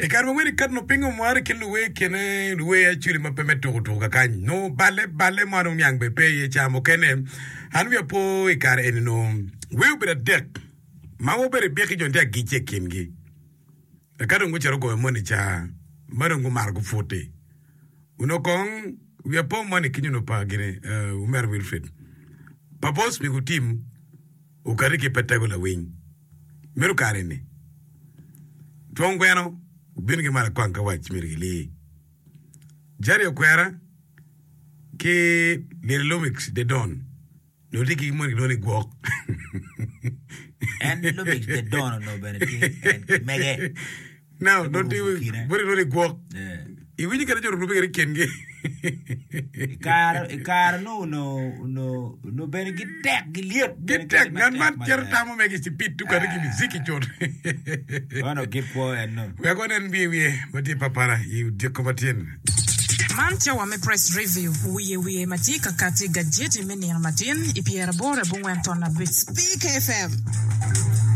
E ka re kat no pingo moare ke luwe kene luwe actually mapeme to ka kan no bale maro nyang be pe ye chamo kene an we po e kar en no we be dek ma wo be be ki jonde giche kingi e ka ngo chero go moni cha maro ngo margo fote uno kon we po moni kinyo no pa gine Umer Wilfred papos mi gutim o kare ke petago la wing meru kare ni tongweno bingi mara kwanka wach mirgili jari okwera ke Lomix de Don no diki mo ni doni gwok and Lomix de Don no benefit mege now don't you doni gwok iwini kana joro rubere kenge Ikar no benefit tek gitek nan man tamo mege si pitu kana ki miziki chor Bueno, give boy and no. We are going to be but papara you decomatien. Mancha wa me press review we matika kati gadget meni ya matin ipiera bore bungwen na bit Speak FM.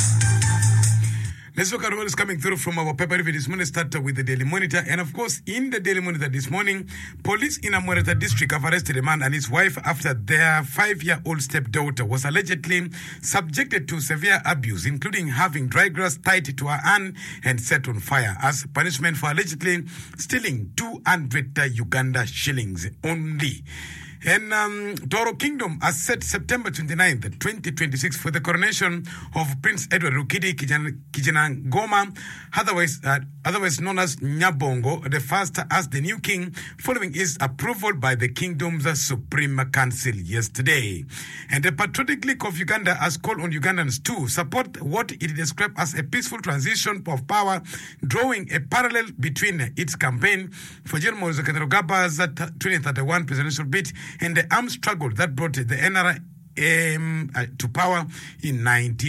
Let's look at what is coming through from our paper review this morning. Start with the Daily Monitor. And of course, in the Daily Monitor this morning, police in Amorata district have arrested a man and his wife after their 5-year-old stepdaughter was allegedly subjected to severe abuse, including having dry grass tied to her hand and set on fire as punishment for allegedly stealing 200 Uganda shillings only. And Toro Kingdom has set September 29th, 2026 for the coronation of Prince Edward Rukidi Kijanangoma, otherwise known as Nyabongo, the first as the new king, following his approval by the kingdom's Supreme Council yesterday. And the Patriotic League of Uganda has called on Ugandans to support what it described as a peaceful transition of power, drawing a parallel between its campaign for General Kainerugab's 2031 presidential bid and the armed struggle that brought the NRA to power in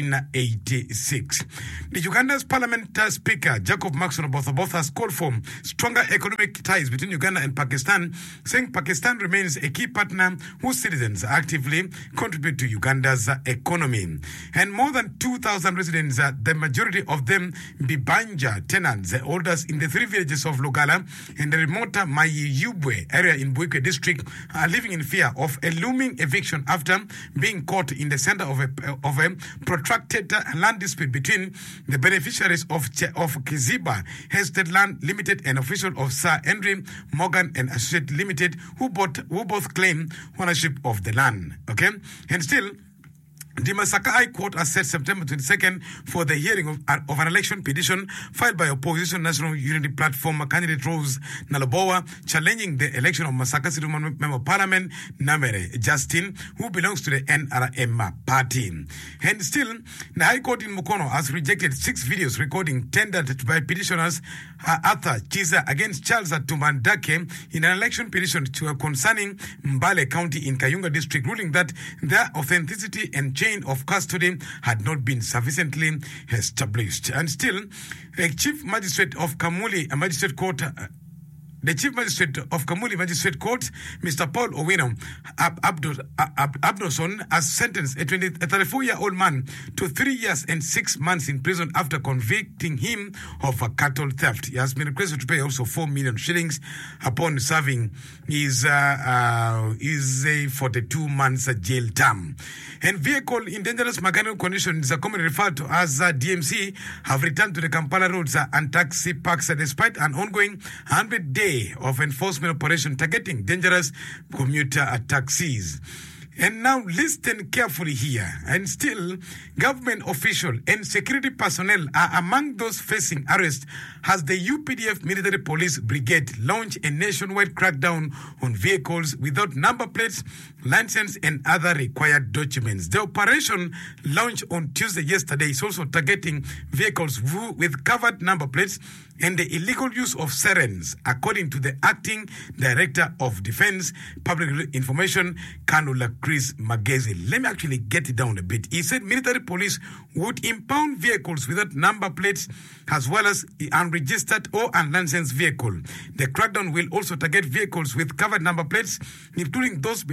1986. The Uganda's Parliament Speaker, Jacob Maxon Oboth has called for stronger economic ties between Uganda and Pakistan, saying Pakistan remains a key partner whose citizens actively contribute to Uganda's economy. And more than 2,000 residents, the majority of them Bibanja tenants, the oldest in the 3 villages of Lugala and the remote Mayiyubwe area in Buike district, are living in fear of a looming eviction after being caught in the center of a protracted land dispute between the beneficiaries of Kiziba Estate Land Limited and official of Sir Henry Morgan and Associate Limited, who both claim ownership of the land. Okay, and still, the Masaka High Court has set September 22nd for the hearing of an election petition filed by Opposition National Unity Platform candidate Rose Nalobowa, challenging the election of Masaka City Member of Parliament Namere Justin, who belongs to the NRM party. And still, the High Court in Mukono has rejected 6 videos recording tendered by petitioners Arthur Chiza against Charles Tumandake in an election petition concerning Mbale County in Kayunga District, ruling that their authenticity and chain of custody had not been sufficiently established. And still, the Chief Magistrate of Kamuli Magistrate Court The Chief Magistrate of Kamuli Magistrate Court, Mr. Paul Owino Abdoson, has sentenced a 34-year-old man to 3 years and 6 months in prison after convicting him of a cattle theft. He has been requested to pay also 4 million shillings upon serving his 42 months jail term. And vehicle in dangerous mechanical conditions, commonly referred to as DMC, have returned to the Kampala roads and taxi parks despite an ongoing 100-day of enforcement operation targeting dangerous commuter taxis. And now listen carefully here. And still, government official and security personnel are among those facing arrest as the UPDF Military Police Brigade launched a nationwide crackdown on vehicles without number plates, license, and other required documents. The operation launched on Tuesday yesterday is also targeting vehicles with covered number plates and the illegal use of sirens, according to the Acting Director of Defense Public Information, Kanula Chris Magezi. Let me actually get it down a bit. He said military police would impound vehicles without number plates as well as unregistered or unlicensed vehicle. The crackdown will also target vehicles with covered number plates, including those belonging to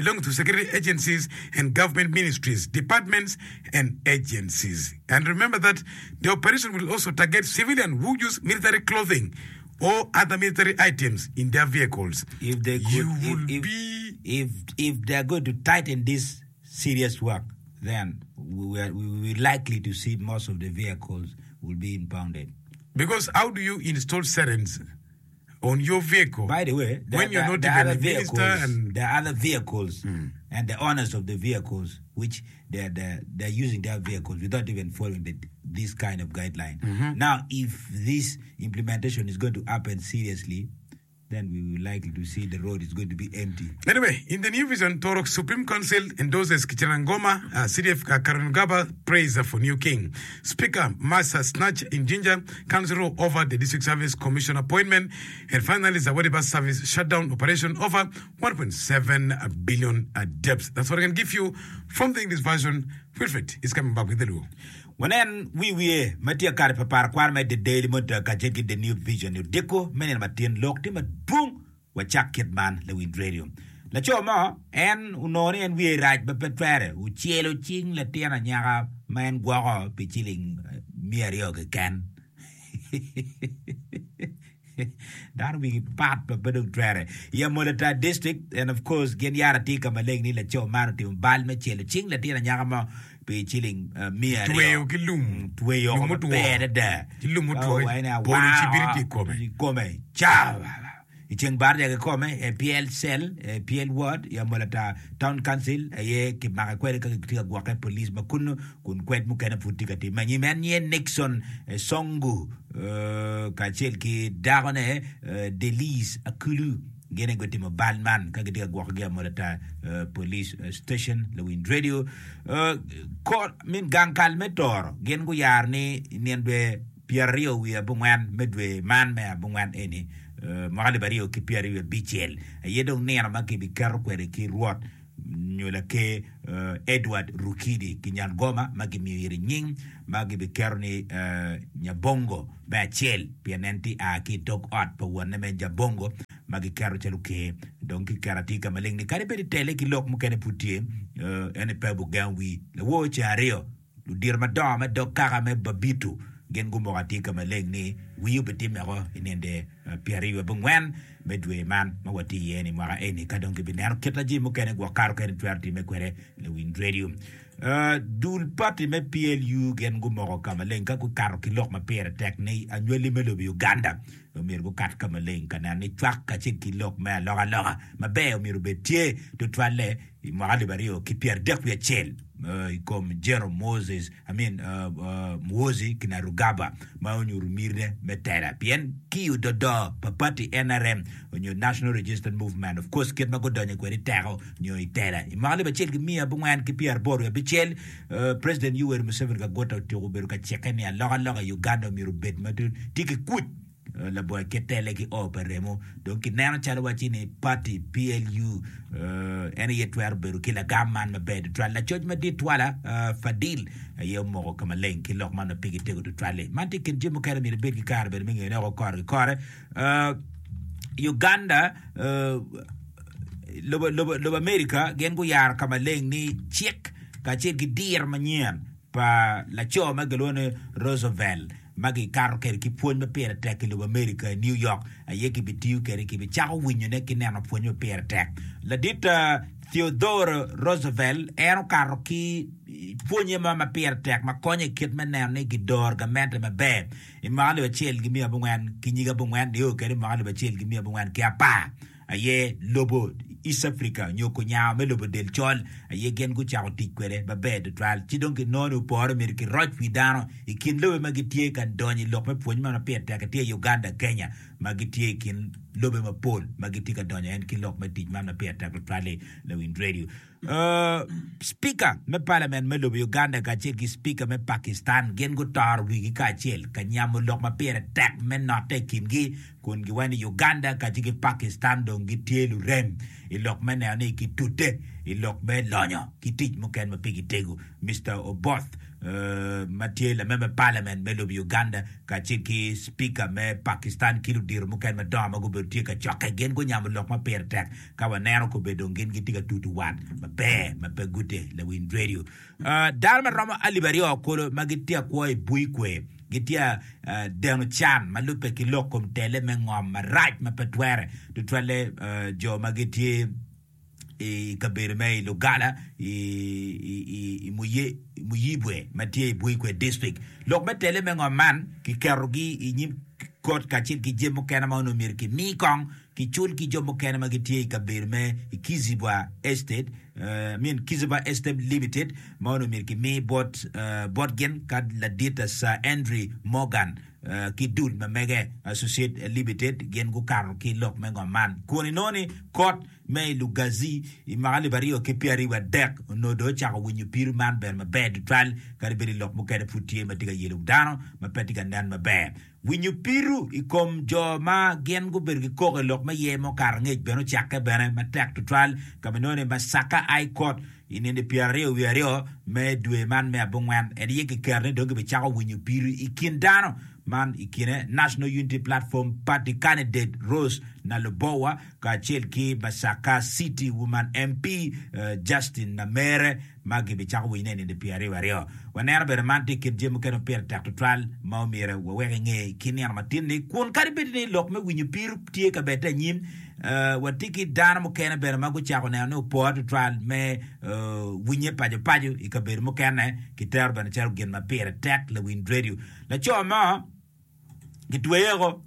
security agencies and government ministries, departments and agencies. And remember that the operation will also target civilians who use military clothing or other military items in their vehicles. If they could, if they're going to tighten this serious work, then we're likely to see most of the vehicles will be impounded. Because how do you install sirens on your vehicle? By the way, when you're not even a minister, and there are other vehicles and the owners of the vehicles which they're using their vehicles without even following this kind of guideline. Now, if this implementation is going to happen seriously, then we will likely to see the road is going to be empty. Anyway, in the new vision, Torok Supreme Council endorses Kichanangoma, City of Karangaba praise for new king. Speaker Massa Snatch in Ginger, council over the District Service Commission appointment, and finally Zawadi Bus Service shutdown operation over 1.7 billion debts. That's what I can give you from the English version. Wilfred is coming back with the Luo. When we Matia Karpapar Kwarme the Daily Motor Kajaki the new vision, you deco, men Matin locked him at boom, what Jack Kidman, the wind radio. La Choma, and Unori and we right Bepetrare, Uchielo Ching, Latiana Yaga, man Guaga, Pichiling, Miarioga can. That we part of Bedoutrare. Yamolata district, and of course, Genyara Tika Malang, La Cho Maritim, Balme Chelo Ching, Latina Yagama. Be chilling mere Tueo kilum tueo bere da come ciao icheng bar ya come PL cell PL ward ya molata town council ye ki maka kwere ka kitika gwa ka police makunu kun kwet mukana futika ti manyi manye Nixon songu ka chel ki dagone Delise Akulu gene go timo balman ka gidi go ga molata police station le wind radio ko min gankal metor gen go yar ni nenbe pierrio wi abungwan medwe man me abungwan eni magali bario ki pierrio bichel yedo nera maki bi kar kwere ki ruot nyola ke Edward Rukidi kinyan goma magi miwiri nying magi bi kerni nyabongo bachel pianenti a ki dog ot pa wane me jabongo magi kero chaluke donki karatika maling ni kari pedi tele ki lok mukene putie ene pebu ganwi le wo chario ludir madama dok kaka me babitu gen gumorati kama leng ni wiu beti mero inende piariwe bungwen medwe man mawati yeni mara eni kadongi binero ketaji mukene gwa karo kene twerti mekwere le wind radio dul party me PLU gen gumoro kama leng ka ku karo kilok ma pere tek ni anyweli melobi Uganda omir go kat kama leng kana ni twak ka chik kilok me loga ma be omir betie to twale imali bario ki pier dek we chel comme Jerome Moses Mwozi kina Rugaba maonyuru mirne metera pien kiu dodo papati NRM onyo National Registered Movement of course kit magodonye kweri tero nyo itera imali bachel ki mia bungwan ki pier boru ya bichel President Yoweri Museveni ka gota tiro beru ka chekeni ya loga Uganda miru bet matu tiki kut la boy ketele ki operemo donc nana chala wachini party PLU ene yetwer beru kila gamman ma bed twala choj ma dit wala Fadil ye mo kama len ki lok man pigi tego to twale manti ken jimo kala mi be ki kar be mi ngene ko kor Uganda loba America gen go yar kama len ni check ka che ki dir manien pa la choma gelone Roosevelt magi karo kere ki puonj ma pere tek ki America New York aye ki bitiu kere ki bi chako winyo ne ki neno puonj ma pere tek la dit Theodore Roosevelt eno karo ki puonj ma pere tek ma konye kit ma neno ne ki dor ga mente ma be imali wa chel gi miya bungwan ki nyiga bungwan diyo kere imali wa chel gi miya bungwan ki apa aye lobo East Africa nyoko nyao me lobo del chol aye gen gu chao tikwere ba bed tral chidonki nonu por America roj vidano ikin lobe magitie kan donyi lok me puonj ma pete ka tie Uganda Kenya magitie kin lobe ma pol magitie ka donyi en kin lok me tij ma pete ka trale le wind radio speaker me parliament me lobe Uganda ka chel ki speaker me Pakistan gen gu tar wi ka chel ka nyamo lok ma pete tak men not taking gi kun gi wani Uganda ka chiki Pakistan dong gi tielu rem ilok mene ane ki tute ilok me lonyo ki tij muken ma pigi tegu Mr. Oboth Matie la member parliament me lo Uganda ka chiki speaker me Pakistan kilu dir mu ken ma dama go be ka choka gen go nyam lok ma per tek ka wa nero ko be do gen gi tiga 2-1 ma be gute le win radio dar ma rama alibario ko magitia ko e buikwe gitia deno chan malupe kilokom tele me ngom ma right ma petwere to twale jo magitie e kabere mai logala e muyibwe matie buikwe district lok metele mengo man ki kerogi i nyim kot kachil ki jemo kana ma no mirki mi kong ki chul ki jomo kana ma gitie kabere me Kizibwa estate Kizibwa estate limited ma no mirki mi bot gen kad la data sa Andrew Morgan ki dud ma mege associate limited gen go karo ki lok mengo man koni noni kot me lugazi i magali bario ke piari wa dek no do chaka winyu piru man ber ma bed trial kari beri lok mo kede futie ma tiga yelu dano ma petiga nan ma be winyu piru i kom jo ma gen go bergi koke lok ma ye mo kar ngej beno chaka bene ma tek to trial kaminone ma saka I court inende piario wiario me dwe man me abongwan edi ye ke kerne doge be chaka winyu piru i kindano man ikine National Unity Platform Party candidate Rose Nalobowa ka chelki Basaka City Woman MP Justin Namere magi bichako wine ni de piare wario wanera bermanti kidjemu keno per takto trial maumire wawege nge kini armatini kun karibini lokme winyu piru tie ka beta nyim watiki dana mo kena ber mago chako na no port trial me winye pajo ikaber mo kena kiter ban charo gen ma per tak le win radio la choma gitwego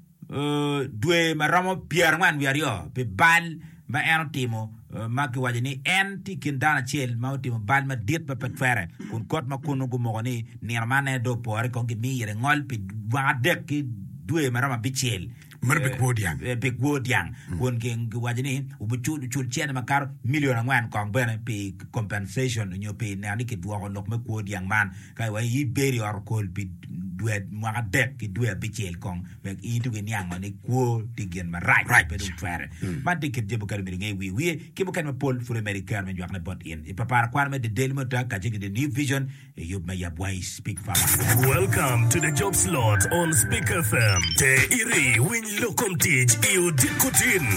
dwe maramo pier ngwan wiario pe bal ba enotimo maki wajini enti kindana chel mautimo bal ma dit pa petfere kun kot ma kunu gumogoni nirmane do pore kongi mi yere ngol pe wadek ki dwe marama bichel mar big wodiang kun king wajini ubuchul chen makar million ngwan kong bene pe compensation nyo pe nani ki duo lok me wodiang man kai wa yi beri or kol pe dwe mwa dek ki dwe bichel kong bek itu ke nyang mane ko tigen ma right pe dum twere man de ke jebo kar mi ngai wi ke bo kan ma pol fure american me jwakne bot in e papa kwar me de delmo ta ka jigi de new vision e yob ma ya boy speak fama. Welcome to the job slot on Speak FM te iri win lokom tij iu dikutin